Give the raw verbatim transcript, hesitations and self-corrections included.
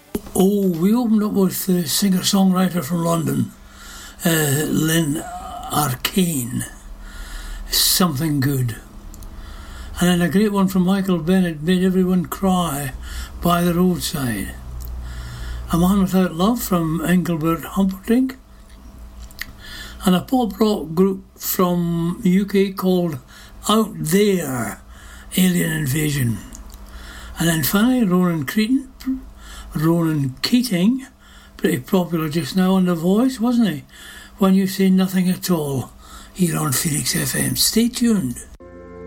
Oh, we opened up with the singer-songwriter from London, uh, Lynn Arcane, Something Good. And then a great one from Michael Bennett, Made Everyone Cry, By the Roadside. A Man Without Love from Engelbert Humperdinck. And a pop rock group from the U K called Out There, Alien Invasion. And then finally Ronan Keating, Ronan Keating, pretty popular just now on The Voice, wasn't he? When You Say Nothing At All, here on Phoenix F M. Stay tuned.